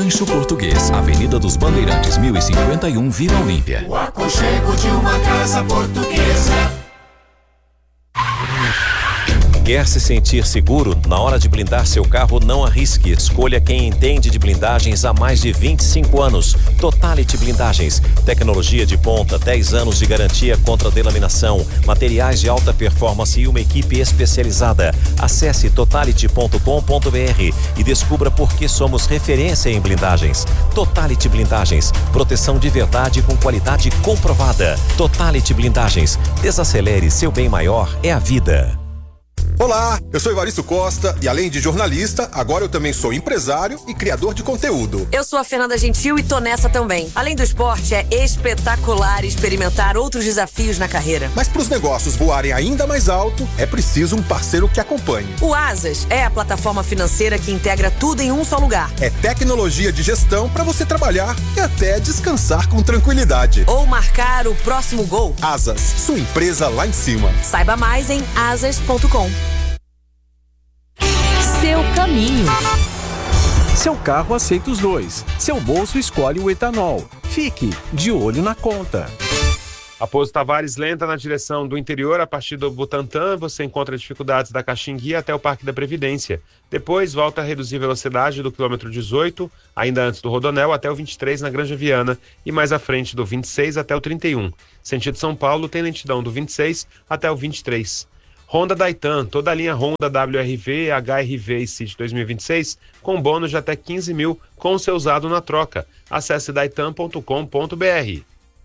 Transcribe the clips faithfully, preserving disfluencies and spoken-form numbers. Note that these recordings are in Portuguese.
Rancho Português, Avenida dos Bandeirantes, mil e cinquenta e um, Vila Olímpia. O aconchego de uma casa portuguesa. Quer se sentir seguro? Na hora de blindar seu carro, não arrisque. Escolha quem entende de blindagens há mais de vinte e cinco anos. Totality Blindagens. Tecnologia de ponta, dez anos de garantia contra delaminação, materiais de alta performance e uma equipe especializada. Acesse totality ponto com ponto b r e descubra por que somos referência em blindagens. Totality Blindagens. Proteção de verdade com qualidade comprovada. Totality Blindagens. Desacelere, seu bem maior é a vida. Olá, eu sou Evaristo Costa e além de jornalista, agora eu também sou empresário e criador de conteúdo. Eu sou a Fernanda Gentil e tô nessa também. Além do esporte, é espetacular experimentar outros desafios na carreira. Mas para os negócios voarem ainda mais alto, é preciso um parceiro que acompanhe. O Asas é a plataforma financeira que integra tudo em um só lugar. É tecnologia de gestão para você trabalhar e até descansar com tranquilidade. Ou marcar o próximo gol. Asas, sua empresa lá em cima. Saiba mais em asas ponto com. Seu caminho. Seu carro aceita os dois. Seu bolso escolhe o etanol. Fique de olho na conta. A Pouso Tavares lenta na direção do interior. A partir do Butantã, você encontra dificuldades da Caxingui até o Parque da Previdência. Depois, volta a reduzir a velocidade do quilômetro dezoito, ainda antes do Rodonel, até o vinte e três na Granja Viana e mais à frente do vinte e seis até o trinta e um. Sentido São Paulo tem lentidão do vinte e seis até o vinte e três. Honda Daitan, toda a linha Honda W R V, H R V e City dois mil e vinte e seis com bônus de até quinze mil com o seu usado na troca. Acesse daitan ponto com ponto b r.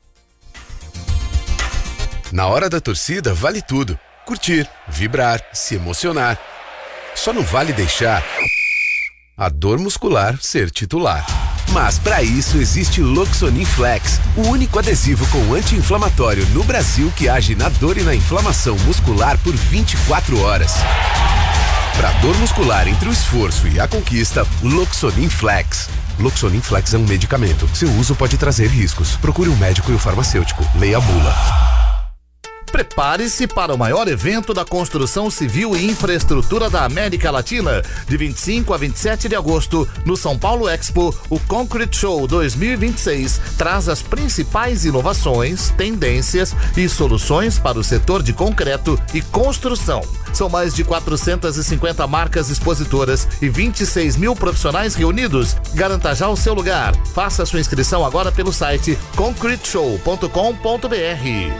Na hora da torcida vale tudo. Curtir, vibrar, se emocionar. Só não vale deixar a dor muscular ser titular. Mas para isso existe Loxonin Flex, o único adesivo com anti-inflamatório no Brasil que age na dor e na inflamação muscular por vinte e quatro horas. Para dor muscular entre o esforço e a conquista, Loxonin Flex. Loxonin Flex é um medicamento. Seu uso pode trazer riscos. Procure um médico e o farmacêutico. Leia a bula. Prepare-se para o maior evento da construção civil e infraestrutura da América Latina. De vinte e cinco a vinte e sete de agosto, no São Paulo Expo, o Concrete Show dois mil e vinte e seis traz as principais inovações, tendências e soluções para o setor de concreto e construção. São mais de quatrocentas e cinquenta marcas expositoras e vinte e seis mil profissionais reunidos. Garanta já o seu lugar. Faça sua inscrição agora pelo site concrete show ponto com ponto b r.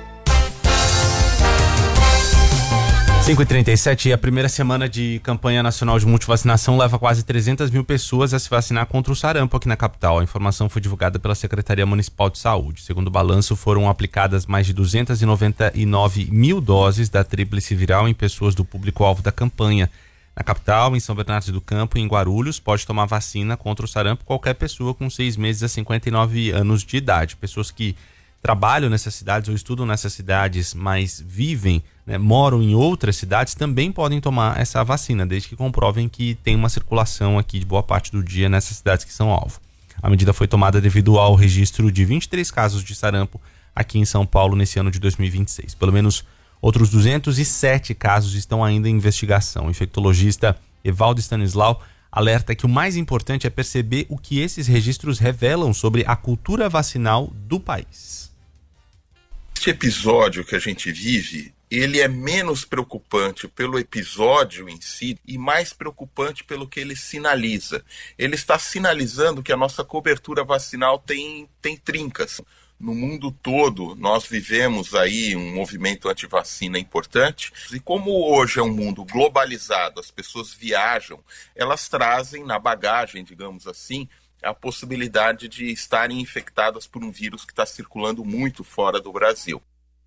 cinco e trinta e sete, a primeira semana de campanha nacional de multivacinação leva quase trezentas mil pessoas a se vacinar contra o sarampo aqui na capital. A informação foi divulgada pela Secretaria Municipal de Saúde. Segundo o balanço, foram aplicadas mais de duzentas e noventa e nove mil doses da tríplice viral em pessoas do público-alvo da campanha. Na capital, em São Bernardo do Campo e em Guarulhos, pode tomar vacina contra o sarampo qualquer pessoa com seis meses a cinquenta e nove anos de idade. Pessoas que trabalham nessas cidades ou estudam nessas cidades, mas vivem, né, moram em outras cidades, também podem tomar essa vacina, desde que comprovem que tem uma circulação aqui de boa parte do dia nessas cidades que são alvo. A medida foi tomada devido ao registro de vinte e três casos de sarampo aqui em São Paulo nesse ano de dois mil e vinte e seis. Pelo menos outros duzentos e sete casos estão ainda em investigação. O infectologista Evaldo Stanislau alerta que o mais importante é perceber o que esses registros revelam sobre a cultura vacinal do país. Este episódio que a gente vive, ele é menos preocupante pelo episódio em si e mais preocupante pelo que ele sinaliza. Ele está sinalizando que a nossa cobertura vacinal tem, tem trincas. No mundo todo, nós vivemos aí um movimento anti-vacina importante. E como hoje é um mundo globalizado, as pessoas viajam, elas trazem na bagagem, digamos assim, a possibilidade de estarem infectadas por um vírus que está circulando muito fora do Brasil.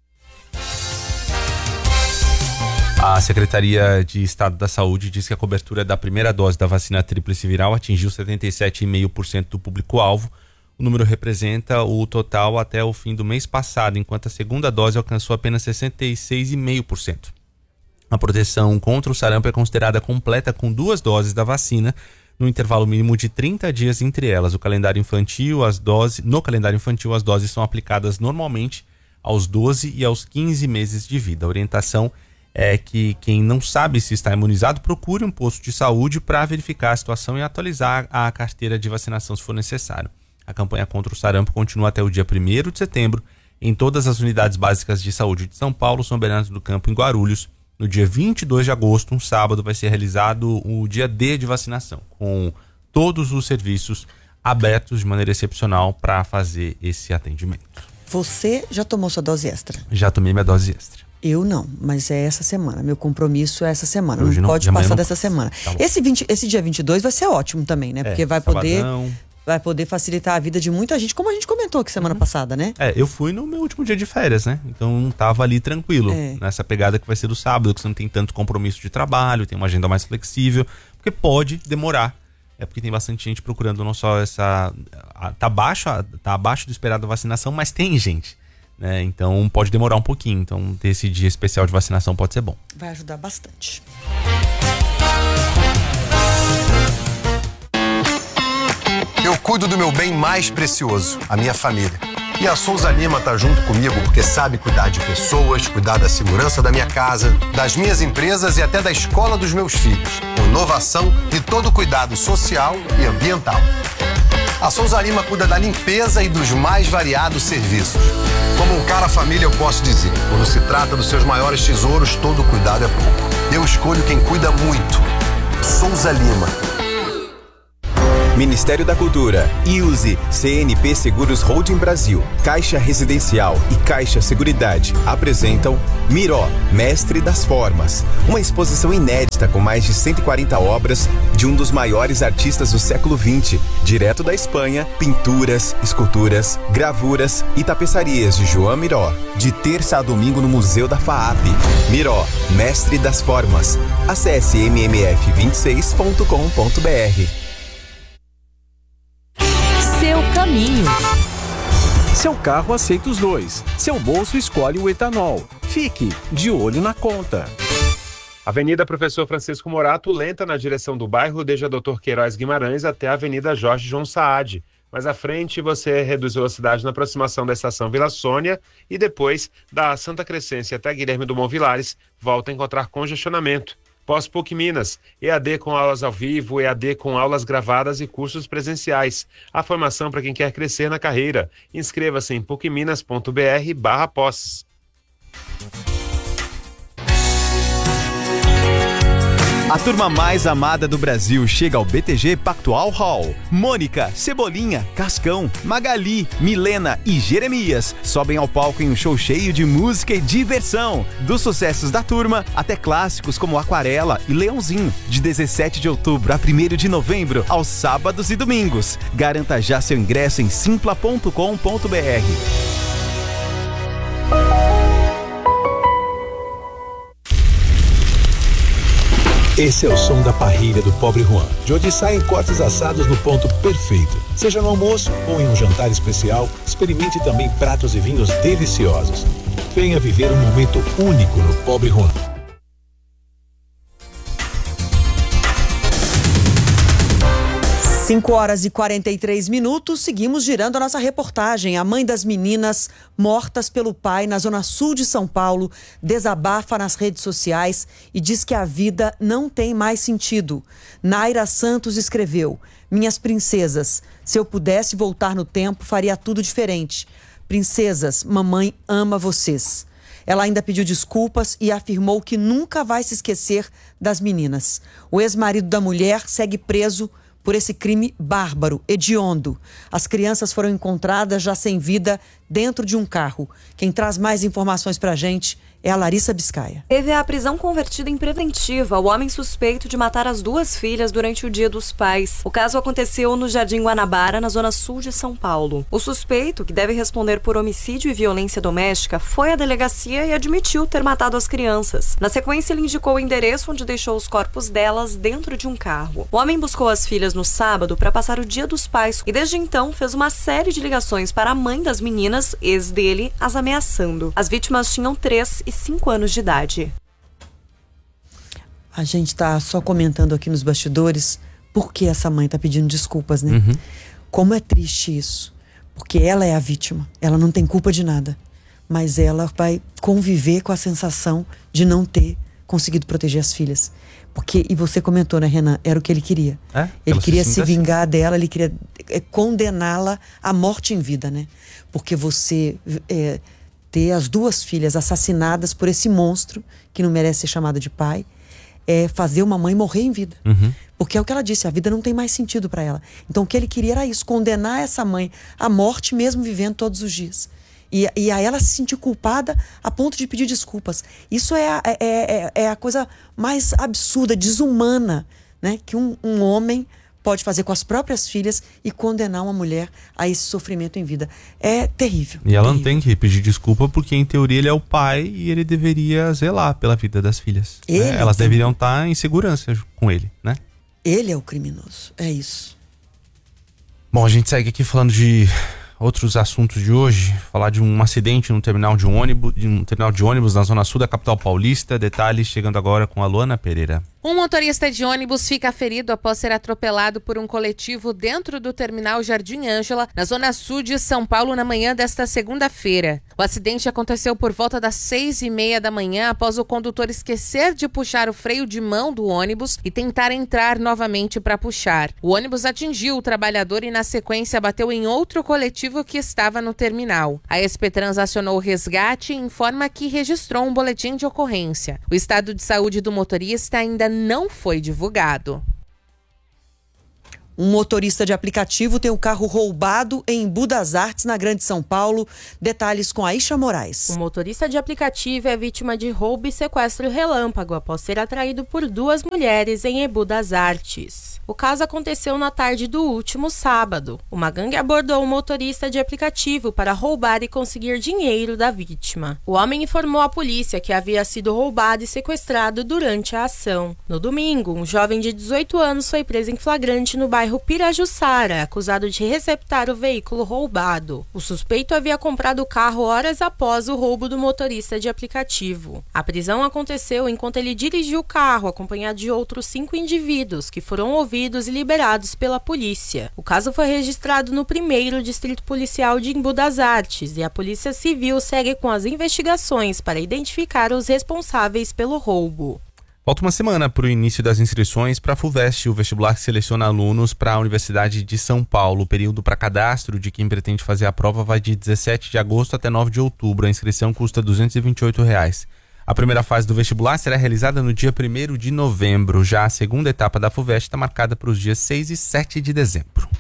A Secretaria de Estado da Saúde diz que a cobertura da primeira dose da vacina tríplice viral atingiu setenta e sete vírgula cinco por cento do público-alvo. O número representa o total até o fim do mês passado, enquanto a segunda dose alcançou apenas sessenta e seis vírgula cinco por cento. A proteção contra o sarampo é considerada completa com duas doses da vacina, no intervalo mínimo de trinta dias entre elas. O calendário infantil, as doses, no calendário infantil, as doses são aplicadas normalmente aos doze e aos quinze meses de vida. A orientação é que quem não sabe se está imunizado, procure um posto de saúde para verificar a situação e atualizar a carteira de vacinação se for necessário. A campanha contra o sarampo continua até o dia primeiro de setembro em todas as unidades básicas de saúde de São Paulo, São Bernardo do Campo e Guarulhos. No dia vinte e dois de agosto, um sábado, vai ser realizado o dia D de vacinação, com todos os serviços abertos de maneira excepcional para fazer esse atendimento. Você já tomou sua dose extra? Já tomei minha dose extra. Eu não, mas é essa semana. Meu compromisso é essa semana. Hoje não, não, pode passar não dessa posso. semana. Tá bom. esse, vinte, esse dia vinte e dois vai ser ótimo também, né? Porque É, vai poder, sabadão. vai poder facilitar a vida de muita gente, como a gente comentou aqui semana uhum. passada, né? É, eu fui no meu último dia de férias, né? Então tava ali tranquilo. É. Nessa pegada que vai ser do sábado, que você não tem tanto compromisso de trabalho, tem uma agenda mais flexível. Porque pode demorar. É porque tem bastante gente procurando não só essa... Tá abaixo, tá abaixo do esperado da vacinação, mas tem gente. Né? Então pode demorar um pouquinho. Então ter esse dia especial de vacinação pode ser bom. Vai ajudar bastante. Eu cuido do meu bem mais precioso, a minha família. E a Souza Lima tá junto comigo porque sabe cuidar de pessoas, cuidar da segurança da minha casa, das minhas empresas e até da escola dos meus filhos. Com inovação e todo cuidado social e ambiental. A Souza Lima cuida da limpeza e dos mais variados serviços. Como um cara família, eu posso dizer, quando se trata dos seus maiores tesouros, todo cuidado é pouco. Eu escolho quem cuida muito. Souza Lima. Ministério da Cultura, I U S E, C N P Seguros Holding Brasil, Caixa Residencial e Caixa Seguridade apresentam Miró, Mestre das Formas, uma exposição inédita com mais de cento e quarenta obras de um dos maiores artistas do século vinte, direto da Espanha, pinturas, esculturas, gravuras e tapeçarias de João Miró, de terça a domingo no Museu da FAAP. Miró, Mestre das Formas. Acesse m m f vinte e seis ponto com ponto b r. Seu caminho. Seu carro aceita os dois. Seu bolso escolhe o etanol. Fique de olho na conta. Avenida Professor Francisco Morato, lenta na direção do bairro, desde a doutor Queiroz Guimarães até a Avenida Jorge João Saad. Mais à frente, você reduz velocidade na aproximação da estação Vila Sônia e depois, da Santa Crescência até Guilherme Dumont Vilares, volta a encontrar congestionamento. Pós-P U C Minas, E A D com aulas ao vivo, E A D com aulas gravadas e cursos presenciais. A formação para quem quer crescer na carreira. Inscreva-se em pucminas ponto b r barra pós. A turma mais amada do Brasil chega ao B T G Pactual Hall. Mônica, Cebolinha, Cascão, Magali, Milena e Jeremias sobem ao palco em um show cheio de música e diversão. Dos sucessos da turma até clássicos como Aquarela e Leãozinho. De dezessete de outubro a primeiro de novembro, aos sábados e domingos. Garanta já seu ingresso em simpla ponto com ponto b r. Esse é o som da parrilha do Pobre Juan, de onde saem cortes assados no ponto perfeito. Seja no almoço ou em um jantar especial, experimente também pratos e vinhos deliciosos. Venha viver um momento único no Pobre Juan. cinco horas e quarenta e três minutos, seguimos girando a nossa reportagem. A mãe das meninas mortas pelo pai na zona sul de São Paulo desabafa nas redes sociais e diz que a vida não tem mais sentido. Naira Santos escreveu: minhas princesas, se eu pudesse voltar no tempo, faria tudo diferente. Princesas, mamãe ama vocês. Ela ainda pediu desculpas e afirmou que nunca vai se esquecer das meninas. O ex-marido da mulher segue preso por esse crime bárbaro, hediondo. As crianças foram encontradas já sem vida dentro de um carro. Quem traz mais informações pra gente é a Larissa Biscaia. Teve a prisão convertida em preventiva o homem suspeito de matar as duas filhas durante o Dia dos Pais. O caso aconteceu no Jardim Guanabara, na zona sul de São Paulo. O suspeito, que deve responder por homicídio e violência doméstica, foi à delegacia e admitiu ter matado as crianças. Na sequência, ele indicou o endereço onde deixou os corpos delas dentro de um carro. O homem buscou as filhas no sábado para passar o Dia dos Pais e desde então fez uma série de ligações para a mãe das meninas, ex dele, as ameaçando. As vítimas tinham três e cinco anos de idade. A gente tá só comentando aqui nos bastidores por que essa mãe tá pedindo desculpas, né? Uhum. Como é triste isso. Porque ela é a vítima. Ela não tem culpa de nada. mas ela vai conviver com a sensação de não ter conseguido proteger as filhas. Porque, e você comentou, né, Renan? Era o que ele queria. É, ele queria se, se vingar assim. dela, ele queria é, condená-la à morte em vida, né? Porque você é, ter as duas filhas assassinadas por esse monstro, que não merece ser chamado de pai, é fazer uma mãe morrer em vida. Uhum. Porque é o que ela disse, a vida não tem mais sentido para ela. Então o que ele queria era isso, condenar essa mãe à morte mesmo vivendo todos os dias. E, e a ela se sentir culpada a ponto de pedir desculpas. Isso é a, é, é, é a coisa mais absurda, desumana, né? Que um, um homem pode fazer com as próprias filhas e condenar uma mulher a esse sofrimento em vida. É terrível. E ela terrível. não tem que pedir desculpa porque, em teoria, ele é o pai e ele deveria zelar pela vida das filhas. Ele né? Elas tem... deveriam estar em segurança com ele, né? Ele é o criminoso, é isso. Bom, a gente segue aqui falando de outros assuntos de hoje. Falar de um acidente no terminal de um ônibus, de um terminal de ônibus na zona sul da capital paulista. Detalhes chegando agora com a Luana Pereira. Um motorista de ônibus fica ferido após ser atropelado por um coletivo dentro do terminal Jardim Ângela, na zona sul de São Paulo, na manhã desta segunda-feira. O acidente aconteceu por volta das seis e meia da manhã, após o condutor esquecer de puxar o freio de mão do ônibus e tentar entrar novamente para puxar. O ônibus atingiu o trabalhador e, na sequência, bateu em outro coletivo que estava no terminal. A S P Trans acionou o resgate e informa que registrou um boletim de ocorrência. O estado de saúde do motorista ainda não foi divulgado. Um motorista de aplicativo tem o carro roubado em Embu das Artes, na Grande São Paulo. Detalhes com Aisha Moraes. O motorista de aplicativo é vítima de roubo e sequestro relâmpago após ser atraído por duas mulheres em Embu das Artes. O caso aconteceu na tarde do último sábado. Uma gangue abordou um motorista de aplicativo para roubar e conseguir dinheiro da vítima. O homem informou à polícia que havia sido roubado e sequestrado durante a ação. No domingo, um jovem de dezoito anos foi preso em flagrante no bairro Pirajussara, acusado de receptar o veículo roubado. O suspeito havia comprado o carro horas após o roubo do motorista de aplicativo. A prisão aconteceu enquanto ele dirigiu o carro, acompanhado de outros cinco indivíduos que foram ouvidos e liberados pela polícia. O caso foi registrado no primeiro Distrito Policial de Embu das Artes e a Polícia Civil segue com as investigações para identificar os responsáveis pelo roubo. Falta uma semana para o início das inscrições para a FUVEST, o vestibular que seleciona alunos para a Universidade de São Paulo. O período para cadastro de quem pretende fazer a prova vai de dezessete de agosto até nove de outubro. A inscrição custa duzentos e vinte e oito reais. A primeira fase do vestibular será realizada no dia primeiro de novembro. Já a segunda etapa da FUVEST está marcada para os dias seis e sete de dezembro.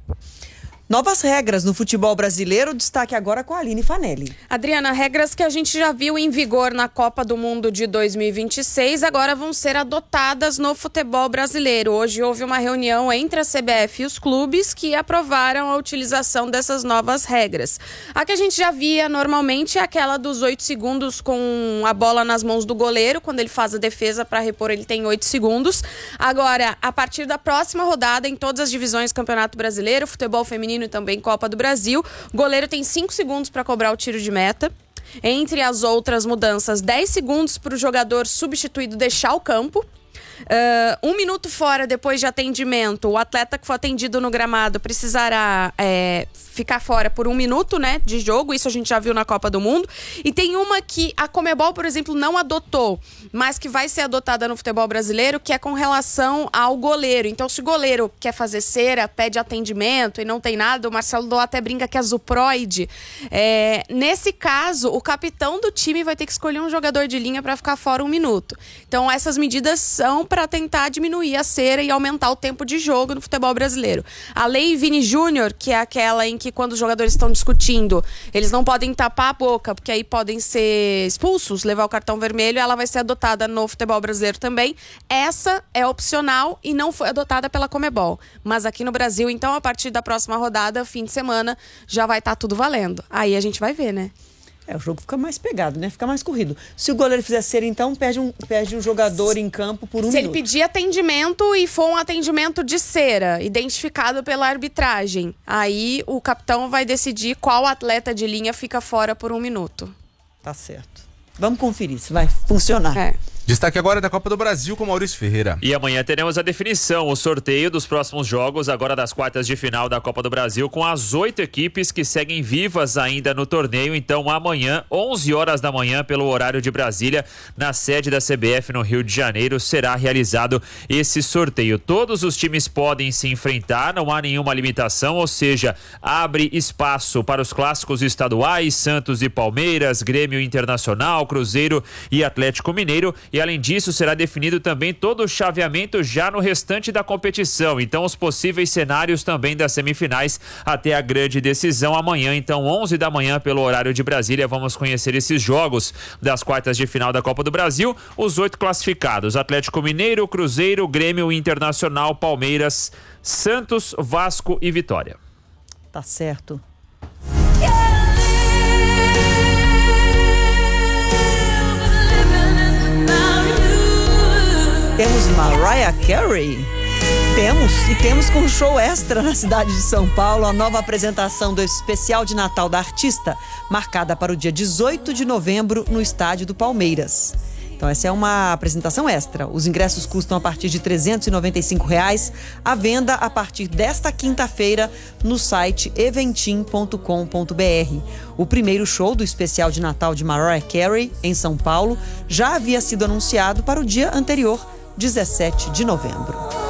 Novas regras no futebol brasileiro, destaque agora com a Aline Fanelli. Adriana, regras que a gente já viu em vigor na Copa do Mundo de dois mil e vinte e seis agora vão ser adotadas no futebol brasileiro. Hoje houve uma reunião entre a C B F e os clubes que aprovaram a utilização dessas novas regras. A que a gente já via normalmente é aquela dos oito segundos com a bola nas mãos do goleiro. Quando ele faz a defesa para repor, ele tem oito segundos. Agora, a partir da próxima rodada, em todas as divisões do Campeonato Brasileiro, futebol feminino e também Copa do Brasil, o goleiro tem cinco segundos para cobrar o tiro de meta. Entre as outras mudanças, dez segundos para o jogador substituído deixar o campo. Uh, um minuto fora depois de atendimento, o atleta que for atendido no gramado precisará é, ficar fora por um minuto, né, de jogo. Isso a gente já viu na Copa do Mundo. E tem uma que a Conmebol, por exemplo, não adotou, mas que vai ser adotada no futebol brasileiro, que é com relação ao goleiro. Então, se o goleiro quer fazer cera, pede atendimento e não tem nada, o Marcelo Dó até brinca que é zuproide. É, nesse caso, o capitão do time vai ter que escolher um jogador de linha para ficar fora um minuto. Então, essas medidas são para tentar diminuir a cera e aumentar o tempo de jogo no futebol brasileiro. A Lei Vini Júnior, que é aquela em que quando os jogadores estão discutindo, eles não podem tapar a boca, porque aí podem ser expulsos, levar o cartão vermelho, ela vai ser adotada no futebol brasileiro também. Essa é opcional e não foi adotada pela Conmebol. Mas aqui no Brasil, então, a partir da próxima rodada, fim de semana, já vai estar tudo valendo. Aí a gente vai ver, né? É, o jogo fica mais pegado, né? Fica mais corrido. Se o goleiro fizer cera, então, perde um, perde um jogador em campo por um Se minuto. ele pedir atendimento e for um atendimento de cera, identificado pela arbitragem, aí o capitão vai decidir qual atleta de linha fica fora por um minuto. Tá certo. Vamos conferir se vai funcionar. É. Destaque agora da Copa do Brasil com Maurício Ferreira. E amanhã teremos a definição, o sorteio dos próximos jogos, agora das quartas de final da Copa do Brasil, com as oito equipes que seguem vivas ainda no torneio. Então amanhã, onze horas da manhã, pelo horário de Brasília, na sede da C B F no Rio de Janeiro, será realizado esse sorteio. Todos os times podem se enfrentar, não há nenhuma limitação, ou seja, abre espaço para os clássicos estaduais, Santos e Palmeiras, Grêmio Internacional, Cruzeiro e Atlético Mineiro. E além disso, será definido também todo o chaveamento já no restante da competição. Então, os possíveis cenários também das semifinais até a grande decisão amanhã. Então, onze da manhã, pelo horário de Brasília, vamos conhecer esses jogos das quartas de final da Copa do Brasil. Os oito classificados: Atlético Mineiro, Cruzeiro, Grêmio Internacional, Palmeiras, Santos, Vasco e Vitória. Tá certo. Temos Mariah Carey? Temos, e temos com show extra na cidade de São Paulo, a nova apresentação do especial de Natal da artista, marcada para o dia dezoito de novembro no estádio do Palmeiras. Então essa é uma apresentação extra. Os ingressos custam a partir de trezentos e noventa e cinco reais, à venda a partir desta quinta-feira no site eventim ponto com ponto br. O primeiro show do especial de Natal de Mariah Carey, em São Paulo, já havia sido anunciado para o dia anterior, dezessete de novembro.